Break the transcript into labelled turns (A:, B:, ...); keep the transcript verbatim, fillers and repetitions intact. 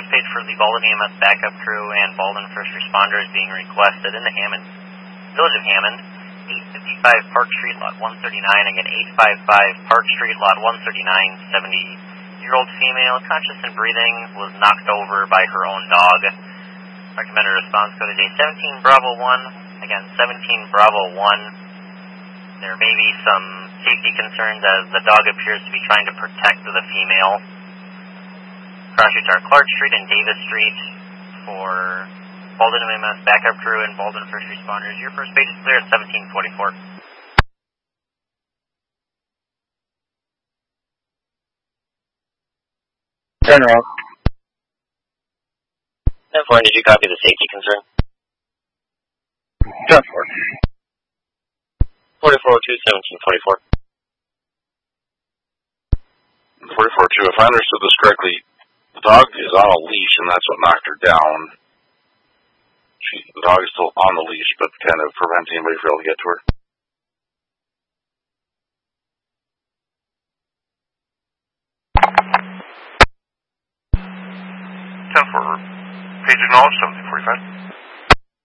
A: first page for the Baldwin E M S backup crew and Baldwin first responders being requested in the Hammond, Village of Hammond, eight fifty-five Park Street, lot one thirty-nine. Again, eight fifty-five Park Street, lot one thirty-nine. seventy-year-old female, conscious and breathing, was knocked over by her own dog. Recommended response code today, seventeen Bravo one. Again, seventeen Bravo one. There may be some safety concerns as the dog appears to be trying to protect the female. Cross streets are Clark Street and Davis Street for Baldwin M M S backup crew and Baldwin first responders. Your first page is clear at seventeen forty-four.
B: Turn around.
A: ten four, did you copy the safety concern?
B: ten four.
A: forty-four oh two, seventeen forty-four.
C: forty-four two, if I understood this correctly, the dog is on a leash and that's what knocked her down. She, the dog is still on the leash, but kind of prevents anybody from able to get to her.
D: ten four, page acknowledged, seventeen forty-five.